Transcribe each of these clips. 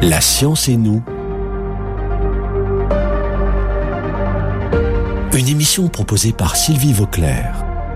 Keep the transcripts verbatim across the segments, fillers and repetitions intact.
La science et nous. Une émission proposée par Sylvie Vauclair.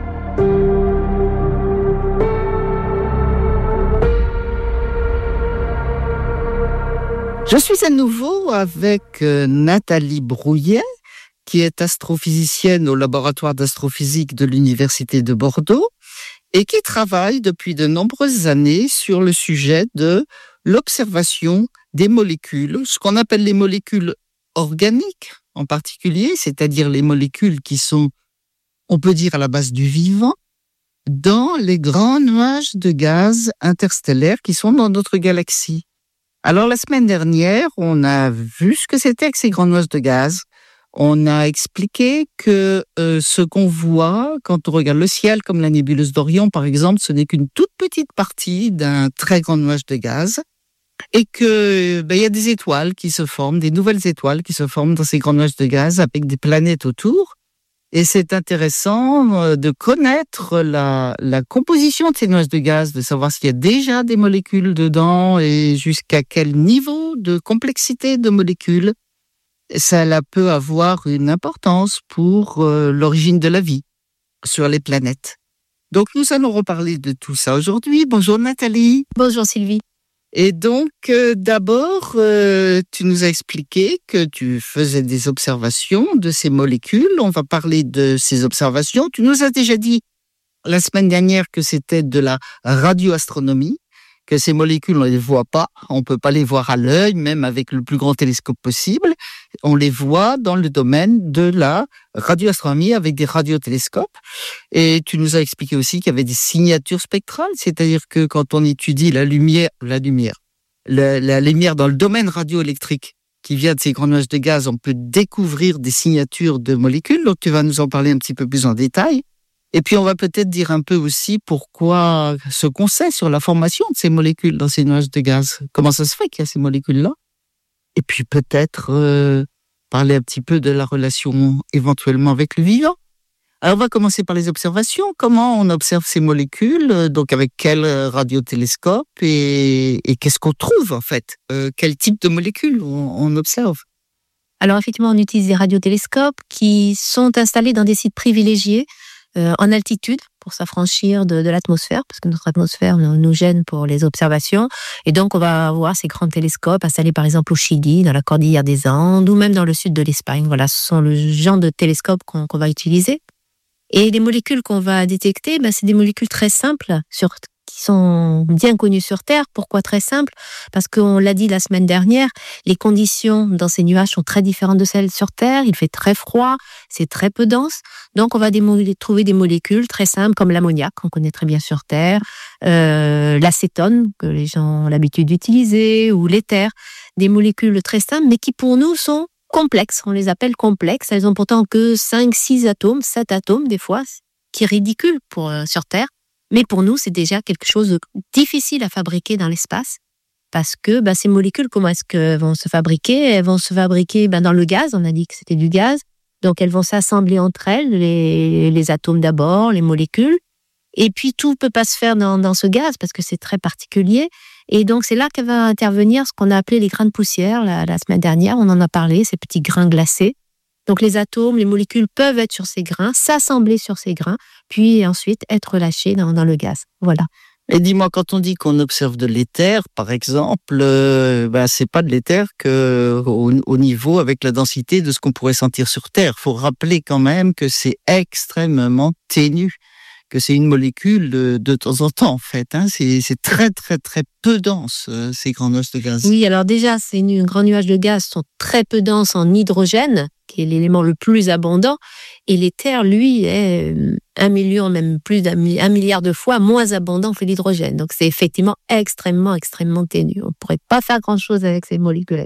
Je suis à nouveau avec Nathalie Brouillet, qui est astrophysicienne au laboratoire d'astrophysique de l'Université de Bordeaux et qui travaille depuis de nombreuses années sur le sujet de l'observation des molécules, ce qu'on appelle les molécules organiques en particulier, c'est-à-dire les molécules qui sont, on peut dire, à la base du vivant, dans les grands nuages de gaz interstellaires qui sont dans notre galaxie. Alors la semaine dernière, on a vu ce que c'était que ces grands nuages de gaz. On a expliqué que euh, ce qu'on voit quand on regarde le ciel, comme la nébuleuse d'Orion par exemple, ce n'est qu'une toute petite partie d'un très grand nuage de gaz, et que ben, y a des étoiles qui se forment, des nouvelles étoiles qui se forment dans ces grands nuages de gaz avec des planètes autour. Et c'est intéressant de connaître la, la composition de ces nuages de gaz, de savoir s'il y a déjà des molécules dedans et jusqu'à quel niveau de complexité de molécules ça peut avoir une importance pour euh, l'origine de la vie sur les planètes. Donc nous allons reparler de tout ça aujourd'hui. Bonjour Nathalie. Bonjour Sylvie. Et donc euh, d'abord, euh, tu nous as expliqué que tu faisais des observations de ces molécules. On va parler de ces observations. Tu nous as déjà dit la semaine dernière que c'était de la radioastronomie, que ces molécules, on ne les voit pas, on ne peut pas les voir à l'œil, même avec le plus grand télescope possible. On les voit dans le domaine de la radioastronomie avec des radiotélescopes. Et tu nous as expliqué aussi qu'il y avait des signatures spectrales, c'est-à-dire que quand on étudie la lumière, la lumière, la, la lumière dans le domaine radioélectrique qui vient de ces grands nuages de gaz, on peut découvrir des signatures de molécules. Donc tu vas nous en parler un petit peu plus en détail. Et puis, on va peut-être dire un peu aussi pourquoi, ce qu'on sait sur la formation de ces molécules dans ces nuages de gaz. Comment ça se fait qu'il y a ces molécules-là? Et puis, peut-être euh, parler un petit peu de la relation éventuellement avec le vivant. Alors, on va commencer par les observations. Comment on observe ces molécules? Donc, avec quel radiotélescope? Et, et qu'est-ce qu'on trouve, en fait? euh, Quel type de molécules on, on observe? Alors, effectivement, on utilise des radiotélescopes qui sont installés dans des sites privilégiés, Euh, en altitude pour s'affranchir de, de l'atmosphère, parce que notre atmosphère nous, nous gêne pour les observations. Et donc, on va avoir ces grands télescopes installés par exemple au Chili, dans la cordillère des Andes, ou même dans le sud de l'Espagne. Voilà, ce sont le genre de télescopes qu'on, qu'on va utiliser. Et les molécules qu'on va détecter, ben, c'est des molécules très simples, sur, qui sont bien connues sur Terre. Pourquoi très simples? Parce qu'on l'a dit la semaine dernière, les conditions dans ces nuages sont très différentes de celles sur Terre. Il fait très froid, c'est très peu dense. Donc, on va des, trouver des molécules très simples comme l'ammoniac, qu'on connaît très bien sur Terre, euh, l'acétone, que les gens ont l'habitude d'utiliser, ou l'éther. Des molécules très simples, mais qui pour nous sont complexes. On les appelle complexes. Elles ont pourtant que cinq, six atomes, sept atomes des fois, qui est ridicule pour, euh, sur Terre. Mais pour nous, c'est déjà quelque chose de difficile à fabriquer dans l'espace. Parce que bah, ces molécules, comment est-ce qu'elles vont se fabriquer? Elles vont se fabriquer bah, dans le gaz. On a dit que c'était du gaz. Donc, elles vont s'assembler entre elles, les, les atomes d'abord, les molécules. Et puis, tout ne peut pas se faire dans, dans ce gaz parce que c'est très particulier. Et donc, c'est là que va intervenir ce qu'on a appelé les grains de poussière. La, la semaine dernière, on en a parlé, ces petits grains glacés. Donc, les atomes, les molécules peuvent être sur ces grains, s'assembler sur ces grains, puis ensuite être relâchés dans, dans le gaz. Voilà. Et dis-moi, quand on dit qu'on observe de l'éther, par exemple, euh, ben, c'est pas de l'éther que au, au niveau avec la densité de ce qu'on pourrait sentir sur Terre. Faut rappeler quand même que c'est extrêmement ténu, que c'est une molécule de, de temps en temps, en fait. Hein. C'est, c'est très, très, très peu dense, euh, ces grands nuages de gaz. Oui, alors déjà, ces nu- grands nuages de gaz sont très peu denses en hydrogène, qui est l'élément le plus abondant, et l'éther, lui, est un million, même plus d'un un milliard de fois moins abondant que l'hydrogène. Donc, c'est effectivement extrêmement, extrêmement ténu. On ne pourrait pas faire grand-chose avec ces molécules.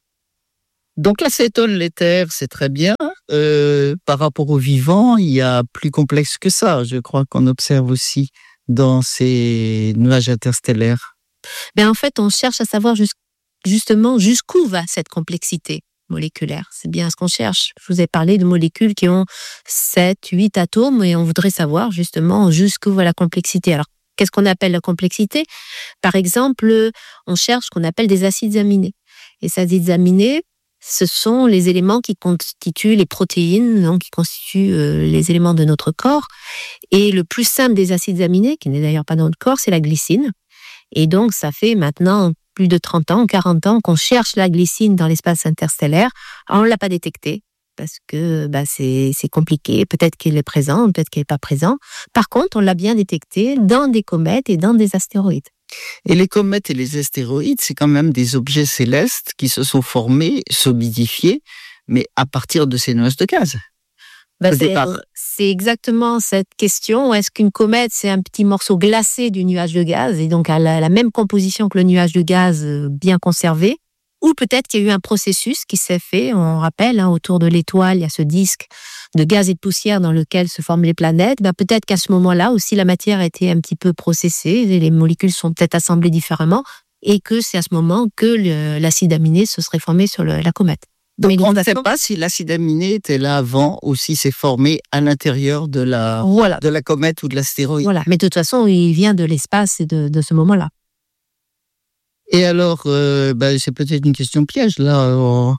Donc, l'acétone, l'éther, c'est très bien. Euh, par rapport au vivant, il y a plus complexe que ça. Je crois qu'on observe aussi dans ces nuages interstellaires. Ben, en fait, on cherche à savoir jus- justement jusqu'où va cette complexité moléculaire. C'est bien ce qu'on cherche. Je vous ai parlé de molécules qui ont sept, huit atomes et on voudrait savoir justement jusqu'où va la complexité. Alors, qu'est-ce qu'on appelle la complexité? Par exemple, on cherche ce qu'on appelle des acides aminés. Et ces acides aminés, ce sont les éléments qui constituent les protéines, donc qui constituent euh, les éléments de notre corps. Et le plus simple des acides aminés, qui n'est d'ailleurs pas dans notre corps, c'est la glycine. Et donc, ça fait maintenant plus de trente ans, quarante ans qu'on cherche la glycine dans l'espace interstellaire. Alors, on ne l'a pas détectée parce que bah, c'est, c'est compliqué. Peut-être qu'elle est présente, peut-être qu'elle n'est pas présente. Par contre, on l'a bien détectée dans des comètes et dans des astéroïdes. Et les comètes et les astéroïdes, c'est quand même des objets célestes qui se sont formés, solidifiés, mais à partir de ces nuages de gaz. Bah c'est, c'est exactement cette question. Est-ce qu'une comète, c'est un petit morceau glacé du nuage de gaz et donc elle a la même composition que le nuage de gaz bien conservé? Ou peut-être qu'il y a eu un processus qui s'est fait, on rappelle, hein, autour de l'étoile, il y a ce disque de gaz et de poussière dans lequel se forment les planètes. Ben, peut-être qu'à ce moment-là aussi, la matière a été un petit peu processée, et les molécules sont peut-être assemblées différemment, et que c'est à ce moment que le, l'acide aminé se serait formé sur le, la comète. Donc, mais on ne sait pas si l'acide aminé était là avant ou si c'est formé à l'intérieur de la, voilà. de la comète ou de l'astéroïde. Voilà, mais de toute façon, il vient de l'espace et de, de ce moment-là. Et alors, euh, bah, c'est peut-être une question piège, là. Alors...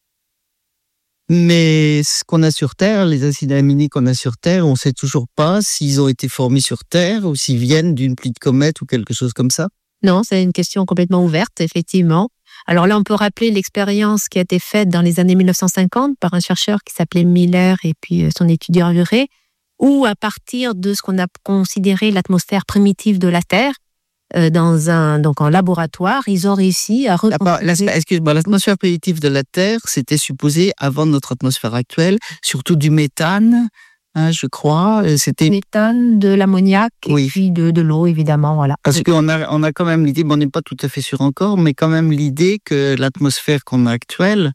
Mais ce qu'on a sur Terre, les acides aminés qu'on a sur Terre, on ne sait toujours pas s'ils ont été formés sur Terre ou s'ils viennent d'une pluie de comètes ou quelque chose comme ça. Non, c'est une question complètement ouverte, effectivement. Alors là, on peut rappeler l'expérience qui a été faite dans les années mille neuf cent cinquante par un chercheur qui s'appelait Miller et puis son étudiant Urey, où à partir de ce qu'on a considéré l'atmosphère primitive de la Terre, Euh, dans un donc en laboratoire, ils ont réussi à reconstruire. Excuse-moi, l'atmosphère primitive de la Terre, c'était supposé avant notre atmosphère actuelle, surtout du méthane, hein, je crois. C'était méthane, de l'ammoniac oui. et puis de, de l'eau, évidemment, voilà. Parce qu'on a on a quand même l'idée, bon, on n'est pas tout à fait sûr encore, mais quand même l'idée que l'atmosphère qu'on a actuelle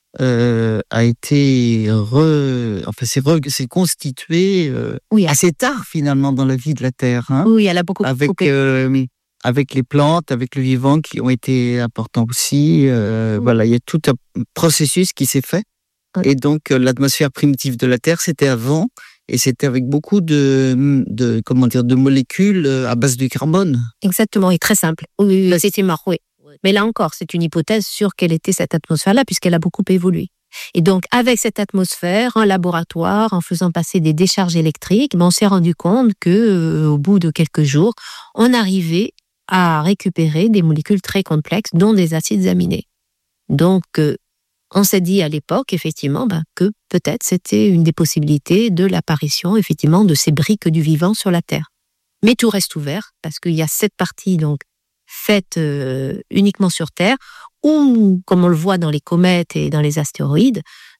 euh, a été re, enfin c'est re, c'est constituée euh, oui, assez tard finalement dans la vie de la Terre. Hein, oui, elle a beaucoup avec euh, avec les plantes, avec le vivant qui ont été importants aussi. Euh, mmh. Voilà, il y a tout un processus qui s'est fait. Mmh. Et donc, euh, l'atmosphère primitive de la Terre, c'était avant, et c'était avec beaucoup de, de, comment dire, de molécules à base de carbone. Exactement, et très simple. Oui, oui, c'était mort, oui. Mais là encore, c'est une hypothèse sur quelle était cette atmosphère-là, puisqu'elle a beaucoup évolué. Et donc, avec cette atmosphère, en laboratoire, en faisant passer des décharges électriques, ben, on s'est rendu compte que, euh, au bout de quelques jours, on arrivait à récupérer des molécules très complexes, dont des acides aminés. Donc, euh, on s'est dit à l'époque, effectivement, ben, que peut-être c'était une des possibilités de l'apparition, effectivement, de ces briques du vivant sur la Terre. Mais tout reste ouvert, parce qu'il y a cette partie, donc, faite euh, uniquement sur Terre, ou, comme on le voit dans les comètes et dans les astéroïdes,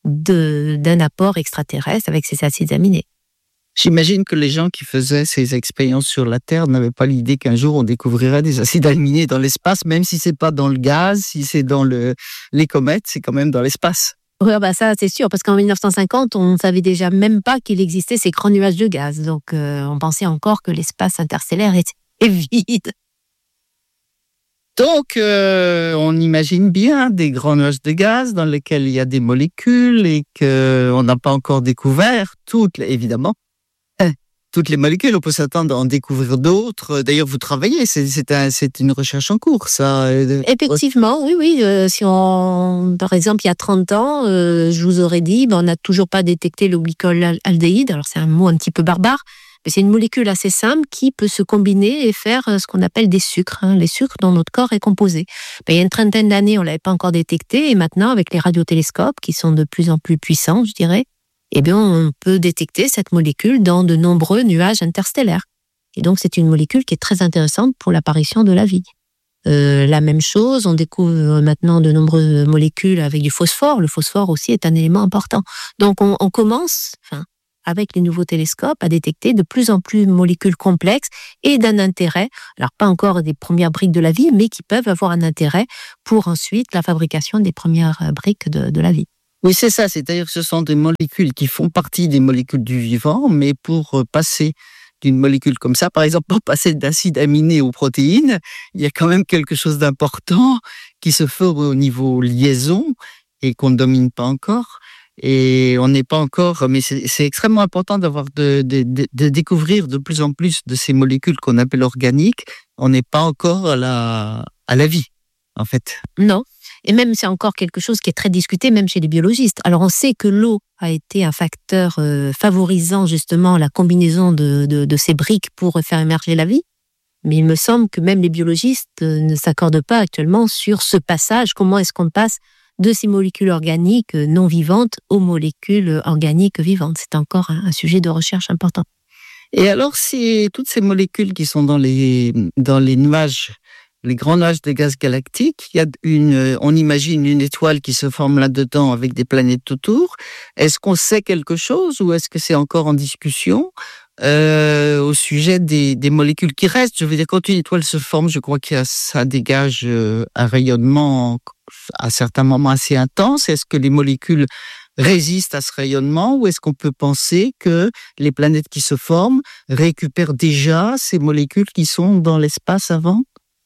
de, d'un apport extraterrestre avec ces acides aminés. J'imagine que les gens qui faisaient ces expériences sur la Terre n'avaient pas l'idée qu'un jour on découvrirait des acides aminés dans l'espace, même si c'est pas dans le gaz, si c'est dans le, les comètes, c'est quand même dans l'espace. Oui, bah ça c'est sûr, parce qu'en mille neuf cent cinquante, on ne savait déjà même pas qu'il existait ces grands nuages de gaz. Donc euh, on pensait encore que l'espace interstellaire était vide. Donc, euh, on imagine bien des grands nuages de gaz dans lesquels il y a des molécules et qu'on n'a pas encore découvert toutes, évidemment. Toutes les molécules, on peut s'attendre à en découvrir d'autres. D'ailleurs, vous travaillez, c'est, c'est, un, c'est une recherche en cours, ça. Effectivement, oui, oui. Euh, si on, par exemple, il y a trente ans, euh, je vous aurais dit, ben, on n'a toujours pas détecté le glycol-aldéhyde. Alors, c'est un mot un petit peu barbare, mais c'est une molécule assez simple qui peut se combiner et faire ce qu'on appelle des sucres. Hein, les sucres dont notre corps est composé. Ben, il y a une trentaine d'années, on ne l'avait pas encore détecté, et maintenant, avec les radiotélescopes, qui sont de plus en plus puissants, je dirais, eh bien, on peut détecter cette molécule dans de nombreux nuages interstellaires. Et donc, c'est une molécule qui est très intéressante pour l'apparition de la vie. Euh, la même chose, on découvre maintenant de nombreuses molécules avec du phosphore. Le phosphore aussi est un élément important. Donc, on, on commence, enfin, avec les nouveaux télescopes, à détecter de plus en plus de molécules complexes et d'un intérêt. Alors, pas encore des premières briques de la vie, mais qui peuvent avoir un intérêt pour ensuite la fabrication des premières briques de, de la vie. Oui, c'est ça. C'est-à-dire que ce sont des molécules qui font partie des molécules du vivant, mais pour passer d'une molécule comme ça, par exemple, pour passer d'acide aminé aux protéines, il y a quand même quelque chose d'important qui se fait au niveau liaison et qu'on ne domine pas encore. Et on n'est pas encore, mais c'est, c'est extrêmement important d'avoir de, de, de, de découvrir de plus en plus de ces molécules qu'on appelle organiques. On n'est pas encore à la, à la vie, en fait. Non. Et même, c'est encore quelque chose qui est très discuté, même chez les biologistes. Alors, on sait que l'eau a été un facteur euh, favorisant justement la combinaison de, de, de ces briques pour faire émerger la vie. Mais il me semble que même les biologistes euh, ne s'accordent pas actuellement sur ce passage. Comment est-ce qu'on passe de ces molécules organiques non vivantes aux molécules organiques vivantes? C'est encore un, un sujet de recherche important. Et alors, si toutes ces molécules qui sont dans les, dans les nuages, les grands nuages de gaz galactiques, il y a une, on imagine une étoile qui se forme là-dedans avec des planètes autour. Est-ce qu'on sait quelque chose ou est-ce que c'est encore en discussion euh, au sujet des, des molécules qui restent? Je veux dire, quand une étoile se forme, je crois que ça dégage euh, un rayonnement à certains moments assez intense. Est-ce que les molécules résistent à ce rayonnement ou est-ce qu'on peut penser que les planètes qui se forment récupèrent déjà ces molécules qui sont dans l'espace avant?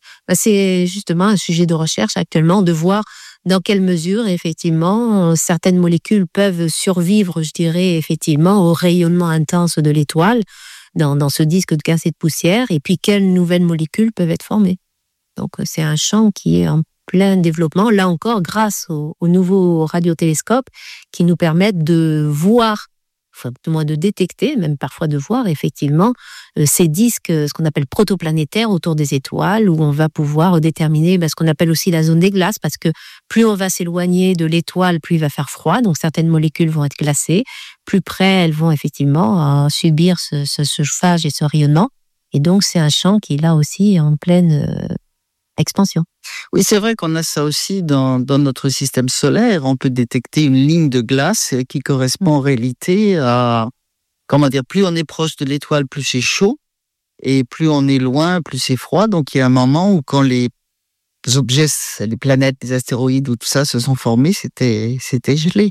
C'est justement un sujet de recherche actuellement, de voir dans quelle mesure, effectivement, certaines molécules peuvent survivre, je dirais, effectivement, au rayonnement intense de l'étoile, dans, dans ce disque de gaz et de poussière, et puis quelles nouvelles molécules peuvent être formées. Donc, c'est un champ qui est en plein développement, là encore, grâce aux, aux nouveaux radiotélescopes qui nous permettent de voir, enfin, du moins de détecter, même parfois de voir effectivement euh, ces disques, ce qu'on appelle protoplanétaires autour des étoiles, où on va pouvoir déterminer ben, ce qu'on appelle aussi la zone des glaces, parce que plus on va s'éloigner de l'étoile, plus il va faire froid, donc certaines molécules vont être glacées, plus près elles vont effectivement euh, subir ce, ce, ce chauffage et ce rayonnement, et donc c'est un champ qui est là aussi en pleine euh, expansion. Oui, c'est vrai qu'on a ça aussi dans, dans notre système solaire. On peut détecter une ligne de glace qui correspond en réalité à, comment dire, plus on est proche de l'étoile, plus c'est chaud, et plus on est loin, plus c'est froid. Donc il y a un moment où quand les objets, les planètes, les astéroïdes ou tout ça se sont formés, c'était, c'était gelé.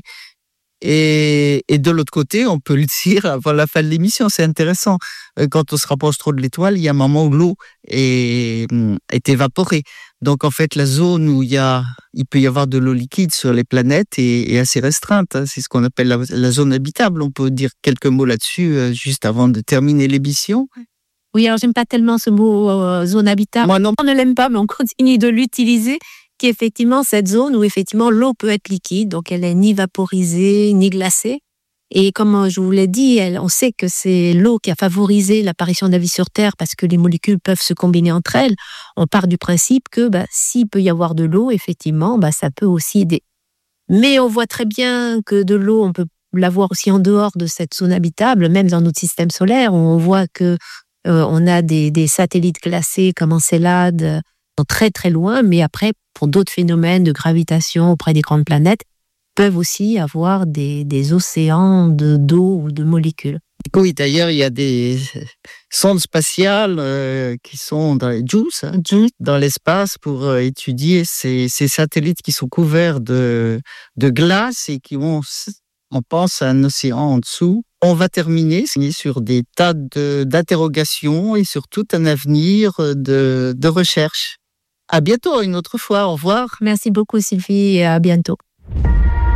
Et, et de l'autre côté, on peut le dire avant la fin de l'émission, c'est intéressant. Quand on se rapproche trop de l'étoile, il y a un moment où l'eau est, est évaporée. Donc en fait, la zone où il y a, il peut y avoir de l'eau liquide sur les planètes est, est assez restreinte. C'est ce qu'on appelle la, la zone habitable. On peut dire quelques mots là-dessus euh, juste avant de terminer l'émission. Oui, alors j'aime pas tellement ce mot euh, zone habitable. Moi non. On ne l'aime pas, mais on continue de l'utiliser. Qui est effectivement cette zone où effectivement l'eau peut être liquide, donc elle est ni vaporisée ni glacée. Et comme je vous l'ai dit, elle, on sait que c'est l'eau qui a favorisé l'apparition de la vie sur Terre parce que les molécules peuvent se combiner entre elles. On part du principe que bah, s'il peut y avoir de l'eau, effectivement, bah, ça peut aussi aider. Mais on voit très bien que de l'eau, on peut l'avoir aussi en dehors de cette zone habitable, même dans notre système solaire, où on voit que euh, on a des, des satellites glacés comme Encelade, très très loin, mais après, pour d'autres phénomènes de gravitation auprès des grandes planètes, peuvent aussi avoir des, des océans de, d'eau ou de molécules. Oui, d'ailleurs, il y a des sondes spatiales euh, qui sont dans les JUICE, hein, dans l'espace pour euh, étudier ces, ces satellites qui sont couverts de, de glace et qui ont, on pense, à un océan en dessous. On va terminer sur des tas de, d'interrogations et sur tout un avenir de, de recherche. À bientôt, une autre fois. Au revoir. Merci beaucoup, Sylvie, et à bientôt.